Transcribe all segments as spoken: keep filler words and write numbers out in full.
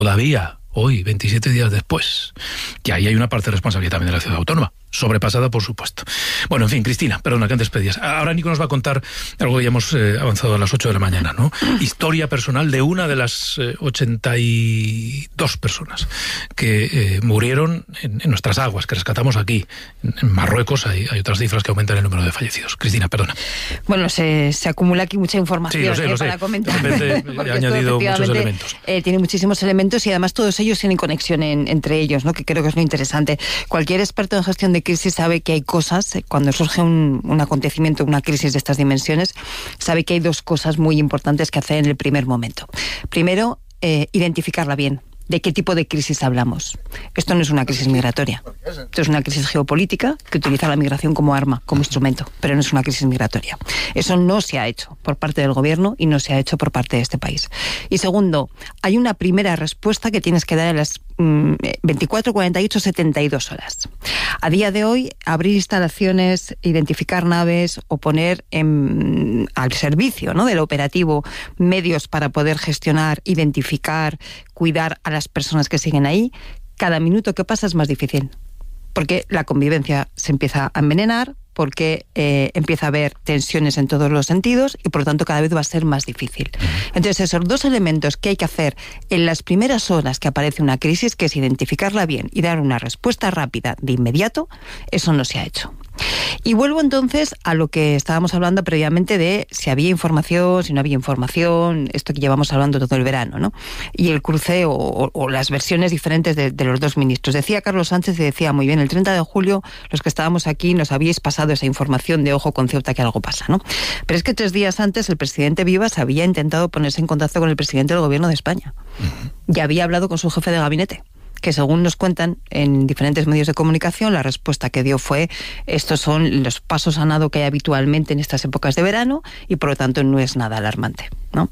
todavía hoy, veintisiete días después, que ahí hay una parte de responsabilidad también de la ciudad autónoma, sobrepasada por supuesto. Bueno, en fin, Cristina, perdona que antes pedías. Ahora Nico nos va a contar algo que ya hemos eh, avanzado a las ocho de la mañana, ¿no? Historia personal de una de las eh, ochenta y dos personas que eh, murieron en, en nuestras aguas, que rescatamos aquí. En, en Marruecos hay, hay otras cifras que aumentan el número de fallecidos. Cristina, perdona. Bueno, se, se acumula aquí mucha información. Sí, lo sé, eh, lo sé. para comentar. De repente he añadido muchos elementos. Eh, tiene muchísimos elementos y además todos ellos tienen conexión en, entre ellos, ¿no? Que creo que es lo interesante. Cualquier experto en gestión de crisis sabe que hay cosas, eh, cuando surge un, un acontecimiento, una crisis de estas dimensiones, sabe que hay dos cosas muy importantes que hacer en el primer momento. Primero, eh, identificarla bien. ¿De qué tipo de crisis hablamos? Esto no es una crisis migratoria. Esto es una crisis geopolítica que utiliza la migración como arma, como instrumento, pero no es una crisis migratoria. Eso no se ha hecho por parte del gobierno y no se ha hecho por parte de este país. Y segundo, hay una primera respuesta que tienes que dar en las mmm, veinticuatro, cuarenta y ocho, setenta y dos horas. A día de hoy, abrir instalaciones, identificar naves o poner en, al servicio, ¿no?, del operativo medios para poder gestionar, identificar, cuidar a las personas que siguen ahí, cada minuto que pasa es más difícil. Porque la convivencia se empieza a envenenar, porque eh, empieza a haber tensiones en todos los sentidos y por lo tanto cada vez va a ser más difícil. Entonces esos dos elementos que hay que hacer en las primeras horas que aparece una crisis, que es identificarla bien y dar una respuesta rápida de inmediato, eso no se ha hecho. Y vuelvo entonces a lo que estábamos hablando previamente de si había información, si no había información, esto que llevamos hablando todo el verano, ¿no? Y el cruce o, o, o las versiones diferentes de, de los dos ministros. Decía Carlos Sánchez y decía muy bien, el treinta de julio los que estábamos aquí nos habíais pasado esa información de ojo con Ceuta que algo pasa, ¿no? Pero es que tres días antes el presidente Vivas había intentado ponerse en contacto con el presidente del gobierno de España. Uh-huh. Y había hablado con su jefe de gabinete, que según nos cuentan en diferentes medios de comunicación, la respuesta que dio fue: estos son los pasos a nado que hay habitualmente en estas épocas de verano y por lo tanto no es nada alarmante, ¿no?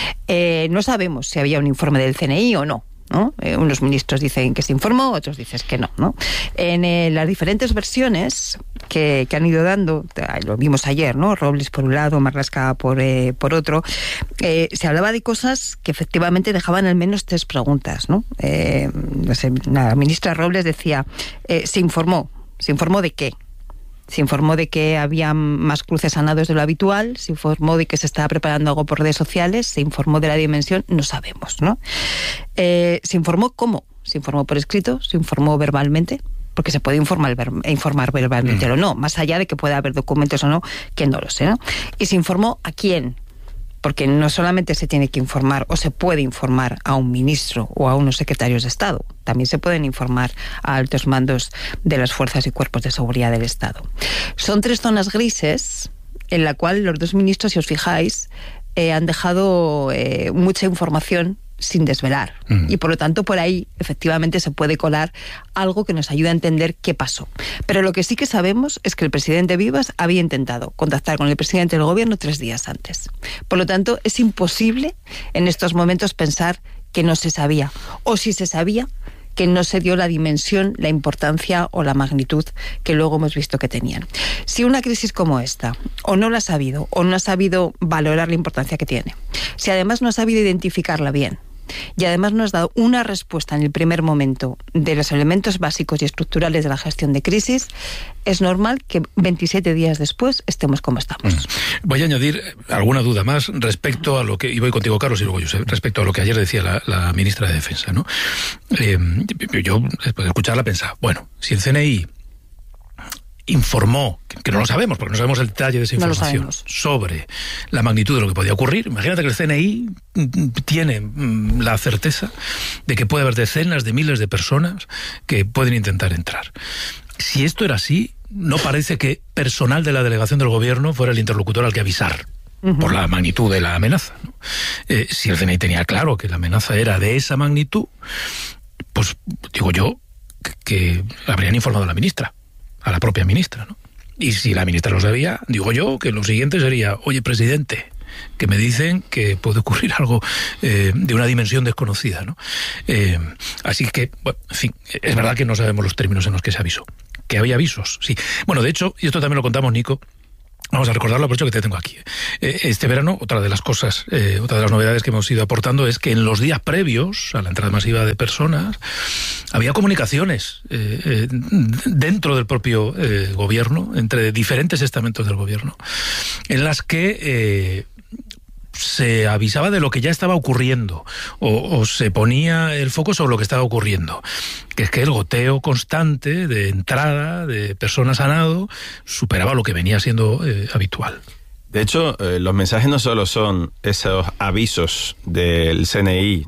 Eh, no sabemos si había un informe del C N I o no, ¿no? Eh, unos ministros dicen que se informó, otros dicen que no, ¿no? En eh, las diferentes versiones que, que han ido dando, lo vimos ayer, ¿no? Robles por un lado, Marlaska por, eh, por otro, eh, se hablaba de cosas que efectivamente dejaban al menos tres preguntas, ¿no? Eh, no sé, la ministra Robles decía, eh, se informó, ¿se informó de qué? Se informó de que había más cruces a nados de lo habitual, se informó de que se estaba preparando algo por redes sociales, se informó de la dimensión, no sabemos, ¿no? Eh, se informó cómo, se informó por escrito, se informó verbalmente, porque se puede informar, informar verbalmente mm. o no, más allá de que pueda haber documentos o no, que no lo sé, ¿no? Y se informó a quién, porque no solamente se tiene que informar o se puede informar a un ministro o a unos secretarios de Estado, también se pueden informar a altos mandos de las fuerzas y cuerpos de seguridad del Estado. Son tres zonas grises en la cual los dos ministros, si os fijáis, eh, han dejado eh, mucha información sin desvelar. Uh-huh. Y por lo tanto por ahí efectivamente se puede colar algo que nos ayude a entender qué pasó. Pero lo que sí que sabemos es que el presidente Vivas había intentado contactar con el presidente del gobierno tres días antes. Por lo tanto es imposible en estos momentos pensar que no se sabía, o si se sabía, que no se dio la dimensión, la importancia o la magnitud que luego hemos visto que tenían. Si una crisis como esta, o no la ha sabido, o no ha sabido valorar la importancia que tiene, si además no ha sabido identificarla bien, y además nos ha dado una respuesta en el primer momento de los elementos básicos y estructurales de la gestión de crisis, es normal que veintisiete días después estemos como estamos. Mm. Voy a añadir alguna duda más respecto a lo que, y voy contigo, Carlos, y luego yo sé, respecto a lo que ayer decía la, la ministra de Defensa, ¿no? Eh, yo, después de escucharla, pensaba, bueno, si el C N I informó, que no lo sabemos, porque no sabemos el detalle de esa información, no sobre la magnitud de lo que podía ocurrir. Imagínate que el C N I tiene la certeza de que puede haber decenas de miles de personas que pueden intentar entrar. Si esto era así, no parece que personal de la delegación del gobierno fuera el interlocutor al que avisar, uh-huh, por la magnitud de la amenaza, ¿no? Eh, si el C N I tenía claro que la amenaza era de esa magnitud, pues digo yo que, que habrían informado a la ministra, a la propia ministra, ¿no? Y si la ministra lo sabía, digo yo que lo siguiente sería: oye, presidente, que me dicen que puede ocurrir algo eh, de una dimensión desconocida, ¿no? Eh, así que, bueno, en fin, es verdad que no sabemos los términos en los que se avisó. Que había avisos, sí. Bueno, de hecho, y esto también lo contamos, Nico, Vamos a recordarlo, por eso que te tengo aquí. Este verano, otra de las cosas, eh, otra de las novedades que hemos ido aportando es que en los días previos a la entrada masiva de personas había comunicaciones eh, eh, dentro del propio eh, gobierno, entre diferentes estamentos del gobierno, en las que eh, se avisaba de lo que ya estaba ocurriendo o, o se ponía el foco sobre lo que estaba ocurriendo, que es que el goteo constante de entrada de personas a nado superaba lo que venía siendo eh, habitual. De hecho, eh, los mensajes no solo son esos avisos del C N I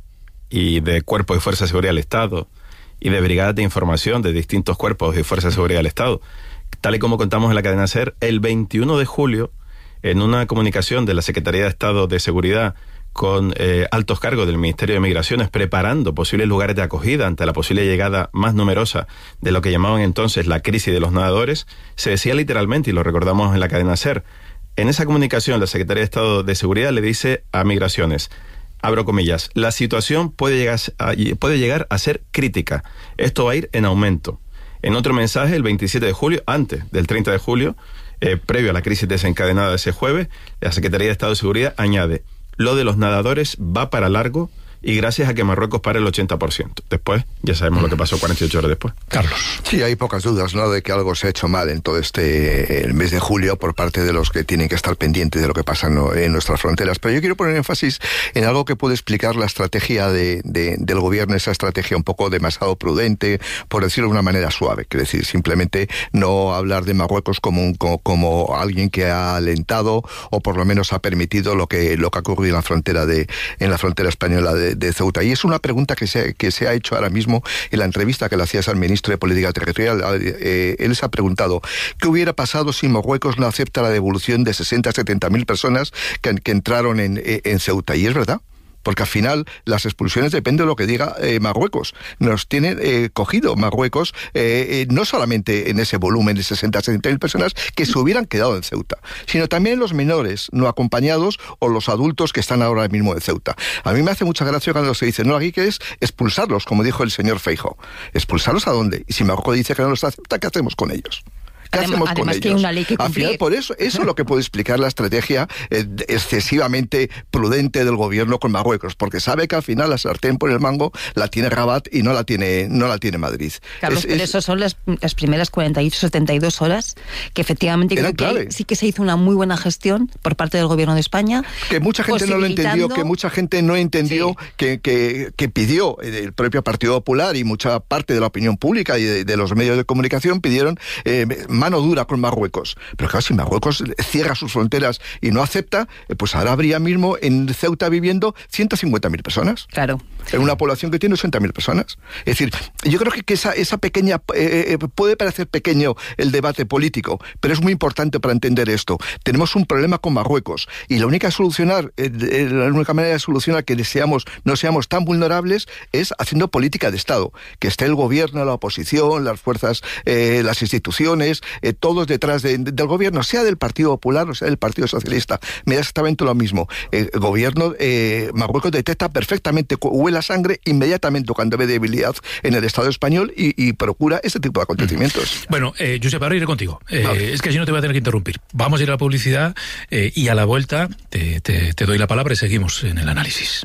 y de Cuerpos de Fuerza de Seguridad del Estado y de brigadas de información de distintos cuerpos de Fuerza de Seguridad del Estado. Tal y como contamos en la cadena SER, el veintiuno de julio, en una comunicación de la Secretaría de Estado de Seguridad con eh, altos cargos del Ministerio de Migraciones preparando posibles lugares de acogida ante la posible llegada más numerosa de lo que llamaban entonces la crisis de los nadadores, se decía literalmente, y lo recordamos en la cadena SER, en esa comunicación la Secretaría de Estado de Seguridad le dice a Migraciones, abro comillas, la situación puede llegar a, puede llegar a ser crítica, esto va a ir en aumento. En otro mensaje, el veintisiete de julio, antes del treinta de julio, Eh, previo a la crisis desencadenada de ese jueves, la Secretaría de Estado de Seguridad añade, lo de los nadadores va para largo y gracias a que Marruecos para el ochenta por ciento. Después, ya sabemos lo que pasó cuarenta y ocho horas después. Carlos. Sí, hay pocas dudas, ¿no?, de que algo se ha hecho mal en todo este el mes de julio por parte de los que tienen que estar pendientes de lo que pasa, ¿no?, en nuestras fronteras. Pero yo quiero poner énfasis en algo que puede explicar la estrategia de, de, del gobierno, esa estrategia un poco demasiado prudente, por decirlo de una manera suave. Quiero decir, simplemente no hablar de Marruecos como, un, como, como alguien que ha alentado o por lo menos ha permitido lo que, lo que ha ocurrido en la frontera, de, en la frontera española de De, de Ceuta. Y es una pregunta que se, que se ha hecho ahora mismo en la entrevista que le hacías al ministro de Política Territorial. Eh, él se ha preguntado, ¿qué hubiera pasado si Marruecos no acepta la devolución de sesenta a setenta mil personas que, que entraron en, en Ceuta? Y es verdad. Porque al final las expulsiones dependen de lo que diga eh, Marruecos. Nos tiene eh, cogido Marruecos eh, eh, no solamente en ese volumen de sesenta a setenta mil personas que se hubieran quedado en Ceuta, sino también los menores no acompañados o los adultos que están ahora mismo en Ceuta. A mí me hace mucha gracia cuando se dice, no, aquí que es expulsarlos, como dijo el señor Feijóo. ¿Expulsarlos a dónde? Y si Marruecos dice que no los acepta, ¿qué hacemos con ellos? ¿Qué además, hacemos con además ellos? Que hay una ley que Al final, por eso, eso es lo que puede explicar la estrategia eh, excesivamente prudente del gobierno con Marruecos, porque sabe que al final la sartén por el mango la tiene Rabat y no la tiene, no la tiene Madrid. Carlos, es, pero es, eso son las, las primeras cuarenta y setenta y dos horas que efectivamente creo que hay, sí que se hizo una muy buena gestión por parte del gobierno de España. Que mucha gente no lo entendió, que mucha gente no entendió, sí. que, que, que pidió el propio Partido Popular y mucha parte de la opinión pública y de, de los medios de comunicación pidieron eh, mano dura con Marruecos. Pero claro, si Marruecos cierra sus fronteras y no acepta, pues ahora habría mismo en Ceuta viviendo ciento cincuenta mil personas. Claro. En una población que tiene ochenta mil personas. Es decir, yo creo que esa, esa pequeña... Eh, puede parecer pequeño el debate político, pero es muy importante para entender esto. Tenemos un problema con Marruecos y la única solucionar, eh, la única manera de solucionar que seamos, no seamos tan vulnerables es haciendo política de Estado. Que esté el gobierno, la oposición, las fuerzas, eh, las instituciones, eh, todos detrás De, de, del gobierno, sea del Partido Popular o sea del Partido Socialista, me da exactamente lo mismo. El gobierno, eh, Marruecos detecta perfectamente, huele a sangre inmediatamente cuando ve debilidad en el Estado español y, y procura ese tipo de acontecimientos. Bueno, eh, Josep, ahora iré contigo. Eh, vale. Es que si no te voy a tener que interrumpir. Vamos a ir a la publicidad eh, y a la vuelta te, te, te doy la palabra y seguimos en el análisis.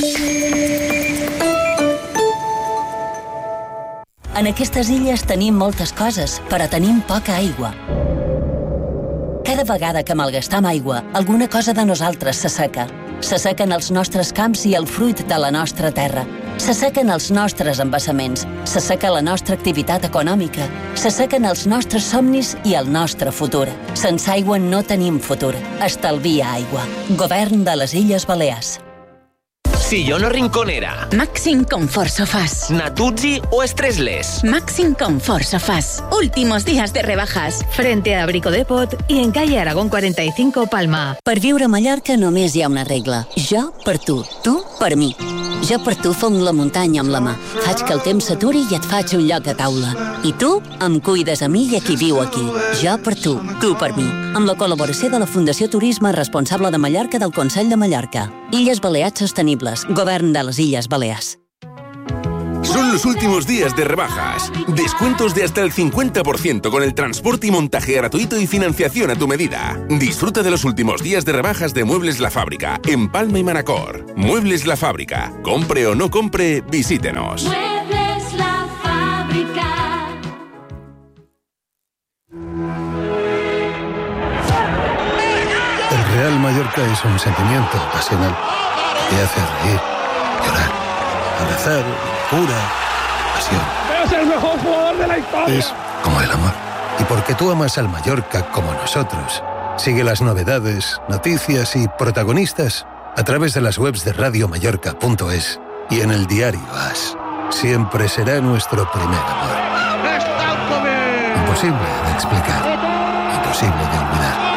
En aquestes illes tenim moltes coses, però tenim poca aigua. Cada vegada que malgastam aigua, alguna cosa de nosaltres s'asseca. S'assequen els nostres camps i el fruit de la nostra terra. S'assequen els nostres embassaments. S'asseca la nostra activitat econòmica. S'assequen els nostres somnis i el nostre futur. Sense aigua no tenim futur. Estalvia aigua. Govern de les Illes Balears. Sillón o rinconera. Maxim Comfort Sofás. Natuzzi o Stressless. Maxim Comfort Sofás. Últimos días de rebajas. Frente a Brico Depot i en calle Aragón quaranta i cinc, Palma. Per viure a Mallorca només hi ha una regla. Jo per tu, tu per mi. Jo per tu fong la muntanya amb la mà. Faig que el temps s'aturi i et faig un lloc a taula. I tu em cuides a mi i a qui viu aquí. Jo per tu, tu per mi. Amb la col·laboració de la Fundació Turisme Responsable de Mallorca del Consell de Mallorca. Illes Balears Sostenibles. Govern de les Illes Balears. Son los últimos días de rebajas. Descuentos de hasta el cincuenta por ciento con el transporte y montaje gratuito y financiación a tu medida. Disfruta de los últimos días de rebajas de Muebles La Fábrica en Palma y Manacor. Muebles La Fábrica. Compre o no compre, visítenos. Muebles La Fábrica. El Real Mallorca es un sentimiento pasional que hace reír, llorar, abrazar, pura pasión. ¡Es el mejor jugador de la historia! Es como el amor. Y porque tú amas al Mallorca como nosotros, sigue las novedades, noticias y protagonistas a través de las webs de radio mallorca punto es y en el diario As. Siempre será nuestro primer amor. Imposible de explicar, imposible de olvidar.